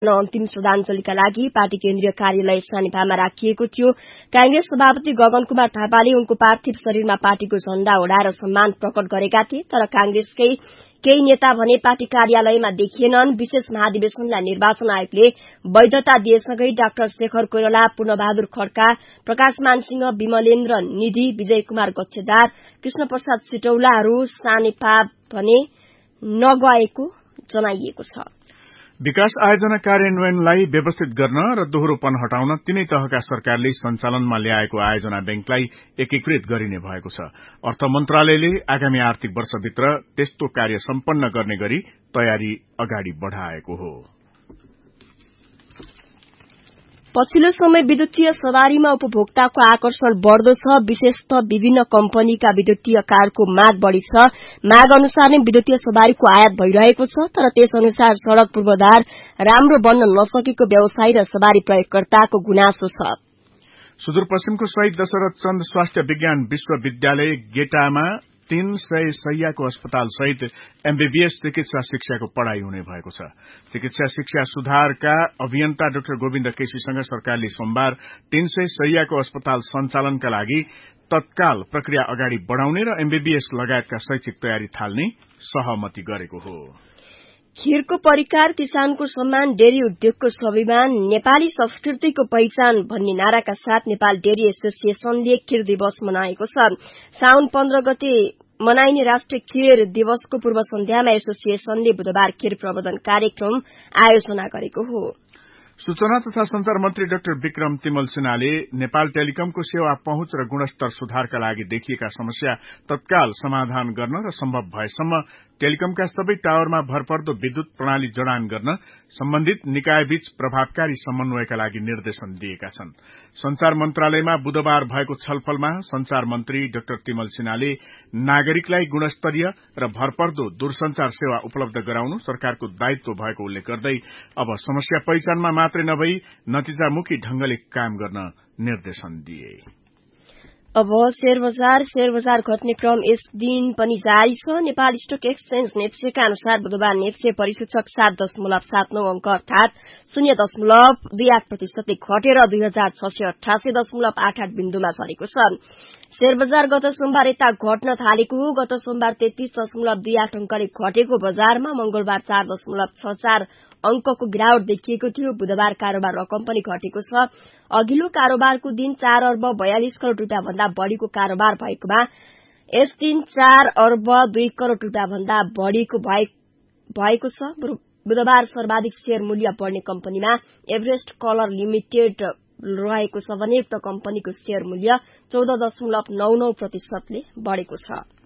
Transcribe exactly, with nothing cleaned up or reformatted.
अन्तिम श्रद्धाञ्जलीका लागि पार्टी केन्द्रीय कार्यालय सानिपामा राखिएको थियो। कांग्रेस सभापति गगन कुमार थापाले उनको पार्थिव शरीरमा पार्टीको झण्डा ओढाएर सम्मान प्रकट गरेका थिए, तर कांग्रेसकै केही नेता भने पार्टी कार्यालयमा देखिएनन्। विशेष महाधिवेशनलाई निर्वाचन आयोगले वैधता दिएसँगै डाक्टर शेखर कोइराला, पूर्णबहादुर खड्का, प्रकाशमान सिंह, विमलेन्द्र निधि, विजय कुमार गच्छेदार, कृष्ण प्रसाद सिटौलाहरू सानेपा भने नगएको जनाइएको छ। विकास आयोजना कार्यान्वयनलाई व्यवस्थित गर्न र दोहोरोपन हटाउन तीनै तहका सरकारले सञ्चालनमा ल्याएको आयोजना बैंकलाई एकीकृत गरिने भएको छ। अर्थ मन्त्रालयले आगामी आर्थिक वर्षभित्र त्यस्तो कार्य सम्पन्न गर्ने गरी तयारी अगाडि बढ़ाएको हो। पछिल्लो समय विद्युतीय सवारीमा उपभोक्ताको आकर्षण बढ़दो छ। विशेषतः विभिन्न कम्पनीका विद्युतीय कारको माग बढ़ी छ। माग अनुसार नै विद्युतीय सवारीको आयात भइरहेको छ, तर त्यस अनुसार सड़क पूर्वाधार राम्रो बन्न नसकेको व्यवसायी र सवारी प्रयोगकर्ताको गुनासो छ। सुदूरपश्चिमको शहीद दशरथ चन्द स्वास्थ्य विज्ञान विश्वविद्यालय गेटामा तीन सय शैय्याको अस्पताल सहित एमबीबीएस चिकित्सा शिक्षाको पढ़ाई हुने भएको छ। चिकित्सा शिक्षा सुधारका अभियन्ता डाक्टर गोविन्द केसीसँग सरकारले सोमबार तीन सय शैय्याको अस्पताल सञ्चालनका लागि तत्काल प्रक्रिया अगाडि बढ़ाउने र एमबीबीएस लगायतका शैक्षिक तयारी थाल्ने सहमति गरेको हो। खीरको परिकार किसानको सम्मान डेरी उद्योगको स्वाभिमान नेपाली संस्कृतिको पहिचान भन्ने नाराका साथ नेपाल डेरी एसोसिएशनले खीर दिवस मनाएको छ। साउन पन्ध्र गते मनाइने राष्ट्रिय खीर दिवसको पूर्व सन्ध्यामा एसोसिएशनले बुधबार खीर प्रबन्धन कार्यक्रम आयोजना गरेको हो। सूचना तथा संचार मन्त्री डाक्टर विक्रम तिमल सिन्हाले नेपाल टेलिकमको सेवा पहुँच र गुणस्तर सुधारका लागि देखिएका समस्या तत्काल समाधान गर्न र सम्भव भएसम्म टेलिकमका सबै टावरमा भरपर्दो विद्युत प्रणाली जडान गर्न सम्बन्धित निकायबीच प्रभावकारी समन्वयका लागि निर्देशन दिएका छन्। संचार मन्त्रालयमा बुधबार भएको छलफलमा संचार मन्त्री डाक्टर तिमल सिन्हाले नागरिकलाई गुणस्तरीय र भरपर्दो दूरसंचार सेवा उपलब्ध गराउनु सरकारको दायित्व भएको उल्लेख गर्दै अब समस्या पहिचानमा मात्रै नभई नतिजामुखी ढंगले काम गर्न निर्देशन दिए। अब शेयर बजार शेयर बजार घट्ने क्रम यस दिन पनि जारी छ। नेपाल स्टक एक्सचेन्ज नेप्सेका अनुसार बुधबार नेप्से परिसूचक सात दशमलव सात नौ अंक अर्थात शून्य दशमलव दुई आठ प्रतिशतले घटेर दुई हजार छ सय अठासी दशमलव आठ आठ बिन्दुमा झरेको छ। शेयर बजार गत सोमबार यता घट्न थालेको हो। गत सोमबार तेत्तीस दशमलव दुई आठ अंकले घटेको बजारमा मंगलबार चार दशमलव छ चार अंकको गिरावट देखिएको थियो। बुधबार कारोबार रकम पनि घटेको छ। अघिल्लो कारोबारको दिन चार अर्ब बयालिस करोड़ रूपियाँ भन्दा बढ़ीको कारोबार भएकोमा यस दिन चार अर्ब दुई करोड़ रूपियाँ भन्दा बढ़ीको भएको छ। बुधबार सर्वाधिक शेयर मूल्य बढ़ने कम्पनीमा एभरेस्ट कलर लिमिटेड रहेको छ भने उक्त कम्पनीको शेयर मूल्य चौध दशमलव नौ नौ प्रतिशतले बढ़ेको छ।